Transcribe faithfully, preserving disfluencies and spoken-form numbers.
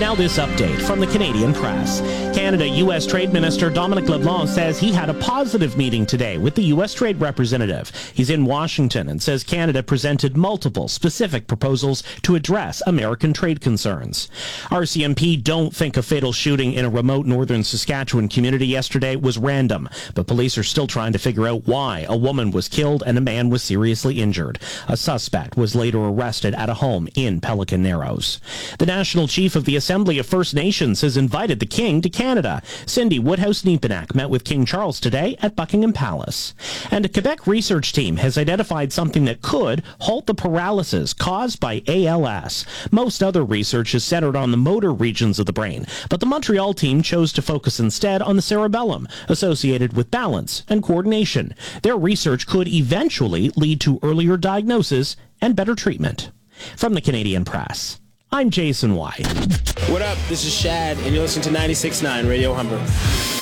Now this update from the Canadian Press. Canada U S Trade Minister Dominic LeBlanc says he had a positive meeting today with the U S Trade Representative. He's in Washington and says Canada presented multiple specific proposals to address American trade concerns. R C M P don't think a fatal shooting in a remote northern Saskatchewan community yesterday was random, but police are still trying to figure out why a woman was killed and a man was seriously injured. A suspect was later arrested at a home in Pelican Narrows. The National Chief of the Assembly of First Nations has invited the King to Canada. Cindy Woodhouse-Nepenak met with King Charles today at Buckingham Palace. And a Quebec research team has identified something that could halt the paralysis caused by A L S. Most other research is centered on the motor regions of the brain, but the Montreal team chose to focus instead on the cerebellum, associated with balance and coordination. Their research could eventually lead to earlier diagnosis and better treatment. From the Canadian Press, I'm Jason White. What up? This is Shad, and you're listening to ninety-six point nine Radio Humber.